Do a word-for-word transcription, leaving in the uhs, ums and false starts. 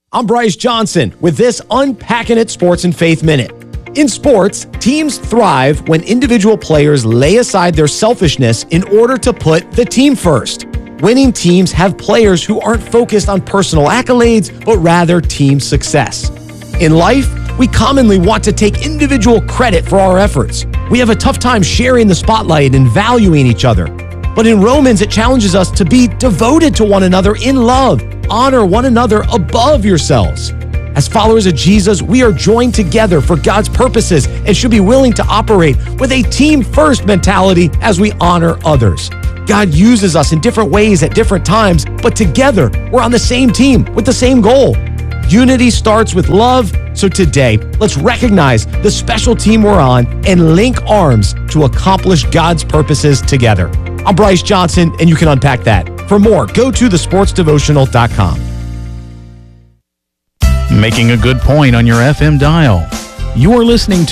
I'm Bryce Johnson with this Unpacking It Sports and Faith Minute. In sports, teams thrive when individual players lay aside their selfishness in order to put the team first. Winning teams have players who aren't focused on personal accolades, but rather team success. In life, we commonly want to take individual credit for our efforts. We have a tough time sharing the spotlight and valuing each other. But in Romans, it challenges us to be devoted to one another in love. Honor one another above yourselves. As followers of Jesus, we are joined together for God's purposes and should be willing to operate with a team-first mentality as we honor others. God uses us in different ways at different times, but together, we're on the same team with the same goal. Unity starts with love, so today, let's recognize the special team we're on and link arms to accomplish God's purposes together. I'm Bryce Johnson, and you can unpack that. For more, go to the sports devotional dot com. Making a good point on your F M dial. You are listening to